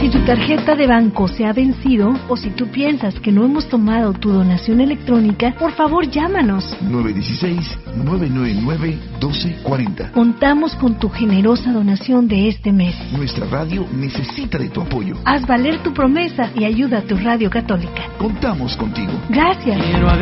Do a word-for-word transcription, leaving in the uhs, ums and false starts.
Si tu tarjeta de banco se ha vencido o si tú piensas que no hemos tomado tu donación electrónica, por favor llámanos. nueve uno seis, nueve nueve nueve, uno dos cuatro cero. Contamos con tu generosa donación de este mes. Nuestra radio necesita de tu apoyo. Haz valer tu promesa y ayuda a tu radio católica. Contamos contigo. Gracias.